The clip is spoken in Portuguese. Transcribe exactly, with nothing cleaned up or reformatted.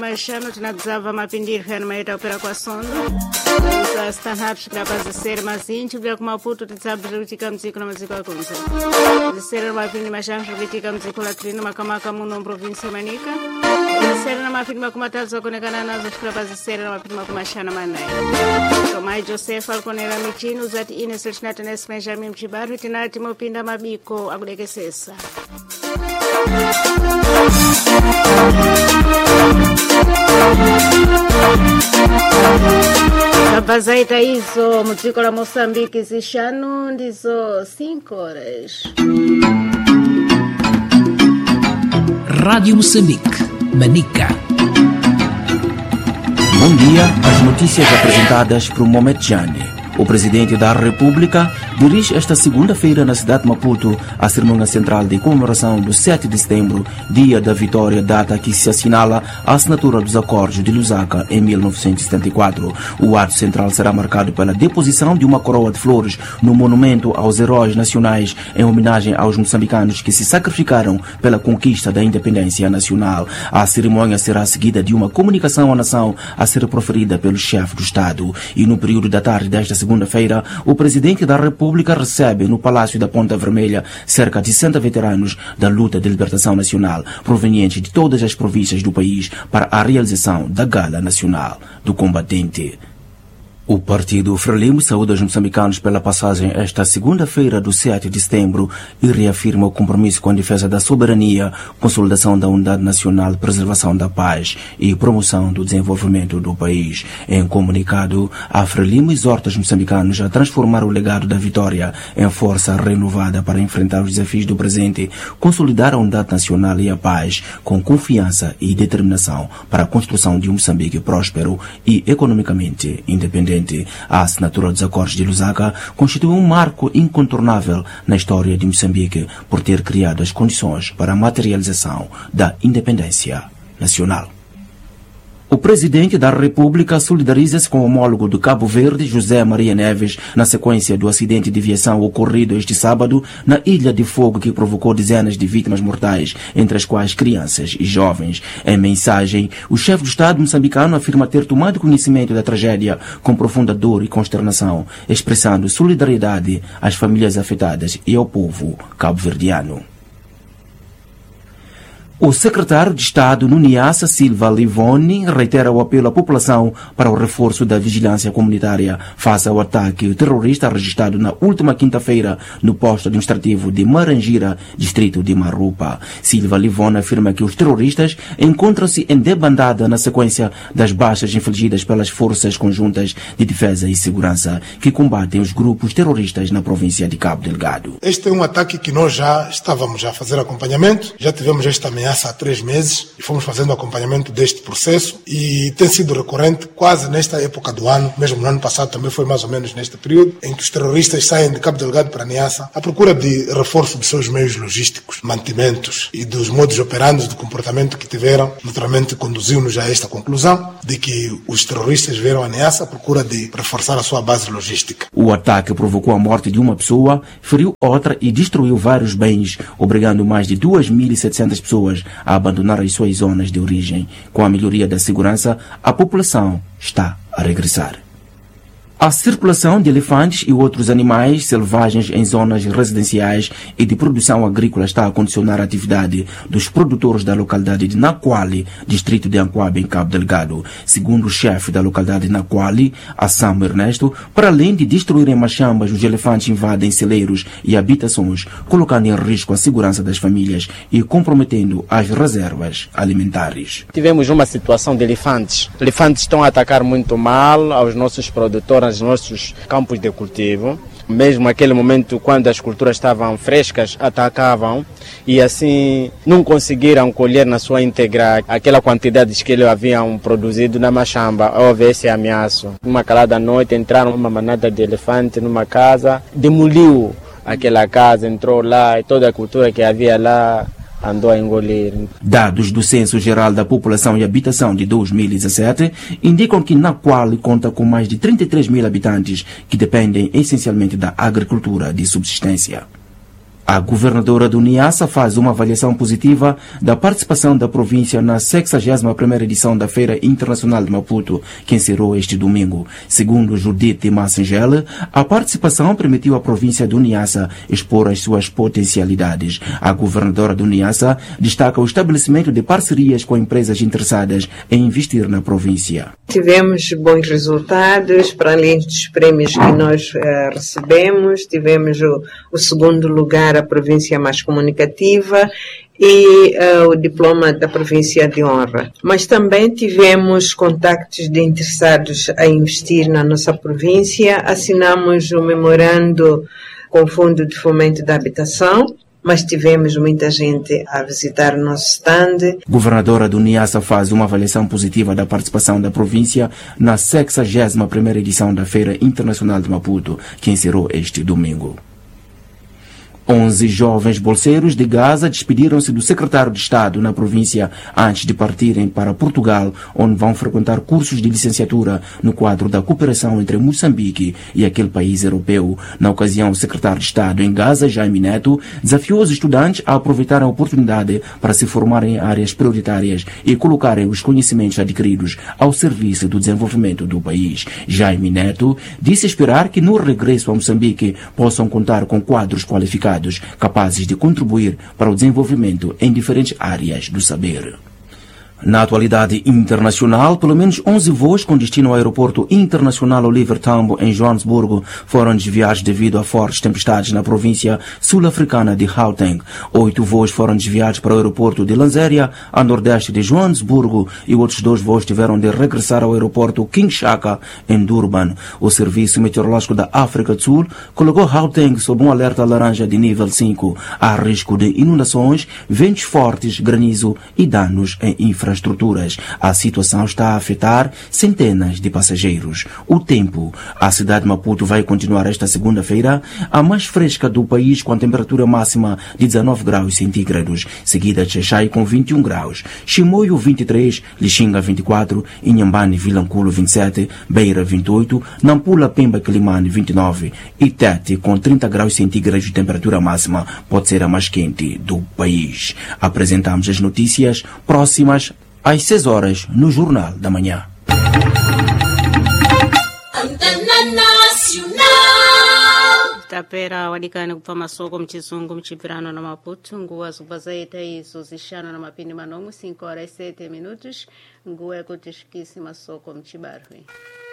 Maishano tunadzava mapindiri fana maita opera kwa sondo za stanhatu tukapaza sere mazinchi bila kumaputu titsabira kutika mziko na maziko ya kunza zisere mapindi mashano tukitika mziko la trino makamaka muno provinsi manika zisere na mapindi makumatatu wakonekana nazo tukapaza sere na mapindi makumashana manai Tomai Joseph alkonera michinu zati Ines Chinatanes Benjamin Mchibaru tinati mopinda mabiko akudekesesa Abazaita hizo muziko la Moçambique zishanu ndizo cinco horas. Rádio Moçambique, Manica. Bom dia, as notícias apresentadas por Mohamed Jane. O presidente da República dirige esta segunda-feira na cidade de Maputo a cerimônia central de comemoração do sete de setembro, dia da vitória, data que se assinala a assinatura dos acordos de Lusaka em mil novecentos e setenta e quatro. O ato central será marcado pela deposição de uma coroa de flores no monumento aos heróis nacionais em homenagem aos moçambicanos que se sacrificaram pela conquista da independência nacional. A cerimônia será seguida de uma comunicação à nação a ser proferida pelo chefe do Estado. E no período da tarde desta segunda-feira, o presidente da República recebe no Palácio da Ponta Vermelha cerca de sessenta veteranos da luta de libertação nacional, provenientes de todas as províncias do país, para a realização da Gala Nacional do Combatente. O Partido Frelimo saúda os moçambicanos pela passagem esta segunda-feira do sete de setembro e reafirma o compromisso com a defesa da soberania, consolidação da unidade nacional, preservação da paz e promoção do desenvolvimento do país. Em comunicado, a Frelimo exorta os moçambicanos a transformar o legado da vitória em força renovada para enfrentar os desafios do presente, consolidar a unidade nacional e a paz com confiança e determinação para a construção de um Moçambique próspero e economicamente independente. A assinatura dos acordos de Lusaka constitui um marco incontornável na história de Moçambique por ter criado as condições para a materialização da independência nacional. O presidente da República solidariza-se com o homólogo do Cabo Verde, José Maria Neves, na sequência do acidente de viação ocorrido este sábado na Ilha de Fogo, que provocou dezenas de vítimas mortais, entre as quais crianças e jovens. Em mensagem, o chefe do Estado moçambicano afirma ter tomado conhecimento da tragédia com profunda dor e consternação, expressando solidariedade às famílias afetadas e ao povo cabo-verdiano. O secretário de Estado no Niassa, Silva Livoni, reitera o apelo à população para o reforço da vigilância comunitária face ao ataque terrorista registrado na última quinta-feira no posto administrativo de Marangira, distrito de Marupa. Silva Livoni afirma que os terroristas encontram-se em debandada na sequência das baixas infligidas pelas forças conjuntas de defesa e segurança que combatem os grupos terroristas na província de Cabo Delgado. Este é um ataque que nós já estávamos a fazer acompanhamento, já tivemos esta ameaça há três meses e fomos fazendo acompanhamento deste processo e tem sido recorrente quase nesta época do ano, mesmo no ano passado também foi mais ou menos neste período, em que os terroristas saem de Cabo Delgado para Niassa à procura de reforço dos seus meios logísticos, mantimentos e dos modos operantes do comportamento que tiveram. Naturalmente conduziu-nos a esta conclusão de que os terroristas vieram a Niassa à procura de reforçar a sua base logística. O ataque provocou a morte de uma pessoa, feriu outra e destruiu vários bens, obrigando mais de duas mil e setecentas pessoas a abandonar as suas zonas de origem. Com a melhoria da segurança, a população está a regressar. A circulação de elefantes e outros animais selvagens em zonas residenciais e de produção agrícola está a condicionar a atividade dos produtores da localidade de Naquali, distrito de Anquabe, em Cabo Delgado. Segundo o chefe da localidade de Naquali, Assamo Ernesto, para além de destruírem machambas, os elefantes invadem celeiros e habitações, colocando em risco a segurança das famílias e comprometendo as reservas alimentares. Tivemos uma situação de elefantes. Elefantes estão a atacar muito mal aos nossos produtores, aos nossos campos de cultivo. Mesmo naquele momento, quando as culturas estavam frescas, atacavam e assim não conseguiram colher na sua íntegra aquela quantidade que eles haviam produzido na machamba. Houve esse ameaço. Numa calada noite, entraram uma manada de elefantes numa casa, demoliu aquela casa, entrou lá e toda a cultura que havia lá andou a engolir. Dados do Censo Geral da População e Habitação de dois mil e dezessete indicam que Naquali conta com mais de trinta e três mil habitantes que dependem essencialmente da agricultura de subsistência. A governadora do Niassa faz uma avaliação positiva da participação da província na sexagésima primeira edição da Feira Internacional de Maputo, que encerrou este domingo. Segundo Judite Massangel, a participação permitiu à província do Niassa expor as suas potencialidades. A governadora do Niassa destaca o estabelecimento de parcerias com empresas interessadas em investir na província. Tivemos bons resultados, para além dos prêmios que nós uh, recebemos, tivemos o, o segundo lugar, a província mais comunicativa, e uh, o diploma da província de honra. Mas também tivemos contactos de interessados a investir na nossa província, assinamos o memorando com o Fundo de Fomento da Habitação, mas tivemos muita gente a visitar o nosso stand. Governadora do Niassa faz uma avaliação positiva da participação da província na sexagésima primeira edição da Feira Internacional de Maputo, que encerrou este domingo. onze jovens bolseiros de Gaza despediram-se do secretário de Estado na província antes de partirem para Portugal, onde vão frequentar cursos de licenciatura no quadro da cooperação entre Moçambique e aquele país europeu. Na ocasião, o secretário de Estado em Gaza, Jaime Neto, desafiou os estudantes a aproveitarem a oportunidade para se formarem em áreas prioritárias e colocarem os conhecimentos adquiridos ao serviço do desenvolvimento do país. Jaime Neto disse esperar que no regresso a Moçambique possam contar com quadros qualificados capazes de contribuir para o desenvolvimento em diferentes áreas do saber. Na atualidade internacional, pelo menos onze voos com destino ao aeroporto internacional Oliver Tambo, em Joanesburgo, foram desviados devido a fortes tempestades na província sul-africana de Gauteng. Oito voos foram desviados para o aeroporto de Lanzéria, a nordeste de Joanesburgo, e outros dois voos tiveram de regressar ao aeroporto King Shaka, em Durban. O Serviço Meteorológico da África do Sul colocou Gauteng sob um alerta laranja de nível cinco. Há risco de inundações, ventos fortes, granizo e danos em infraestruturas. A situação está a afetar centenas de passageiros. O tempo. A cidade de Maputo vai continuar esta segunda-feira a mais fresca do país, com a temperatura máxima de dezanove graus centígrados, seguida de Xaixai com vinte e um graus, Chimoio vinte e três, Lixinga vinte e quatro, Inhambane Vilanculo vinte e sete, Beira vinte e oito, Nampula Pemba Quilimane vinte e nove e Tete com trinta graus centígrados de temperatura máxima, pode ser a mais quente do país. Apresentamos as notícias próximas às seis horas no Jornal da Manhã. Tapera wadikani kupa masoko mchizungu mchipirano na Maputo nguwa zubazaita izo zishano na mapini manomu cinco horas e sete minutos nguwa kutishikisi masoko mchibarwi.